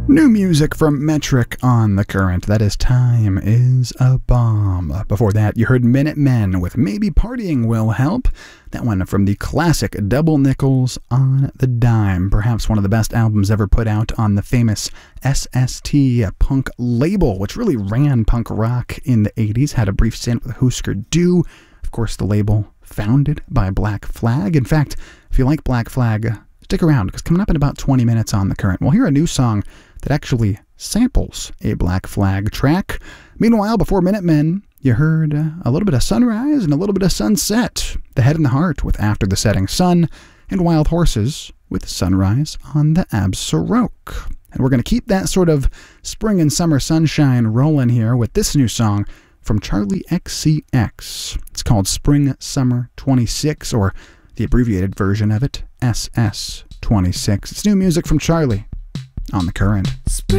New music from Metric on The Current. That is Time is a Bomb. Before that, you heard Minutemen with Maybe Partying Will Help. That one from the classic Double Nickels on the Dime. Perhaps one of the best albums ever put out on the famous SST punk label, which really ran punk rock in the 80s. Had a brief stint with Husker Du. Of course, the label founded by Black Flag. In fact, if you like Black Flag, stick around, because coming up in about 20 minutes on The Current, we'll hear a new song that actually samples a Black Flag track. Meanwhile, before Minutemen, you heard a little bit of Sunrise and a little bit of Sunset. The Head and the Heart with After the Setting Sun, and Wild Horses with Sunrise on the Absaroke. And we're going to keep that sort of spring and summer sunshine rolling here with this new song from Charlie XCX. It's called Spring Summer 26, or the abbreviated version of it, SS26. It's new music from Charlie on The Current.